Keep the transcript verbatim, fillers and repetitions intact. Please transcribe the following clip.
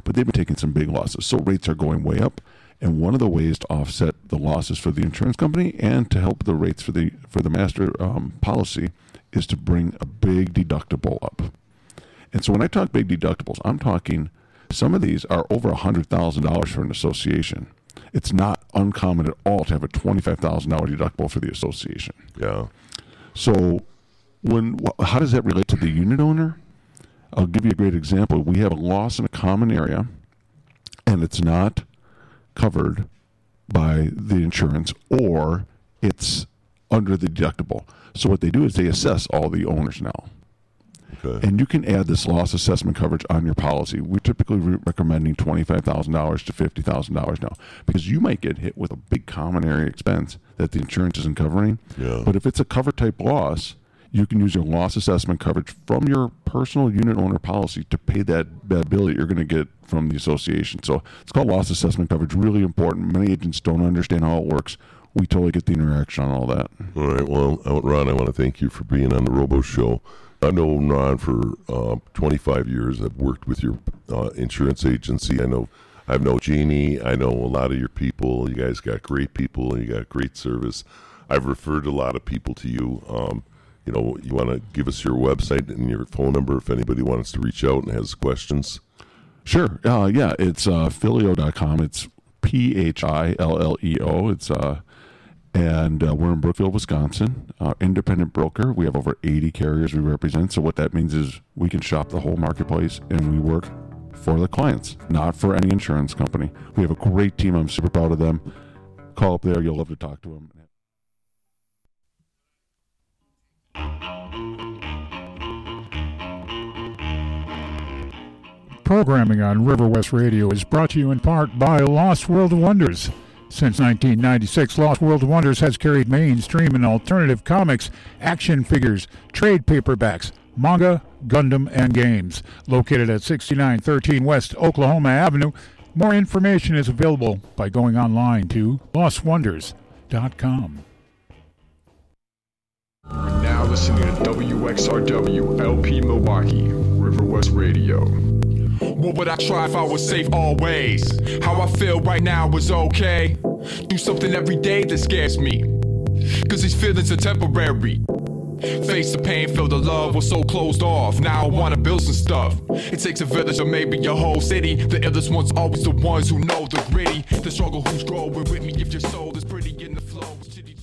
but they've been taking some big losses. So rates are going way up. And one of the ways to offset the losses for the insurance company and to help the rates for the for the master um, policy is to bring a big deductible up. And so when I talk big deductibles, I'm talking some of these are over one hundred thousand dollars for an association. It's not uncommon at all to have a twenty-five thousand dollars deductible for the association. Yeah. So when how does that relate to the unit owner? I'll give you a great example. We have a loss in a common area, and it's not covered by the insurance, or it's under the deductible. So what they do is they assess all the owners now. Okay. And you can add this loss assessment coverage on your policy. We're typically re- recommending twenty-five thousand dollars to fifty thousand dollars now, because you might get hit with a big common area expense that the insurance isn't covering. Yeah. But if it's a cover type loss, you can use your loss assessment coverage from your personal unit owner policy to pay that, that bill that you're going to get from the association. So it's called loss assessment coverage. Really important. Many agents don't understand how it works. We totally get the interaction on all that. All right. Well, Ron, I want to thank you for being on the Robo Show. I've known Ron for uh, twenty-five years. I've worked with your uh, insurance agency. I know I've known Jeannie. I know a lot of your people. You guys got great people, and you got great service. I've referred a lot of people to you. Um, you know, you want to give us your website and your phone number if anybody wants to reach out and has questions? Sure. Uh, yeah, it's uh, phileo dot com. It's P H I L L E O. It's uh, and uh, we're in Brookfield, Wisconsin. Uh, independent broker. We have over eighty carriers we represent. So what that means is we can shop the whole marketplace, and we work for the clients, not for any insurance company. We have a great team. I'm super proud of them. Call up there. You'll love to talk to them. Programming on River West Radio is brought to you in part by Lost World of Wonders. Since nineteen ninety-six, Lost World of Wonders has carried mainstream and alternative comics, action figures, trade paperbacks, manga, Gundam, and games. Located at sixty-nine thirteen West Oklahoma Avenue, more information is available by going online to lost wonders dot com. We're now listening to W X R W L P Milwaukee, River West Radio. What would I try if I was safe always? How I feel right now is okay. Do something every day that scares me, cause these feelings are temporary. Face the pain, feel the love, was so closed off. Now I wanna build some stuff. It takes a village or maybe a whole city. The illest ones always the ones who know the gritty. The struggle who's growing with me. If your soul is pretty in the flow,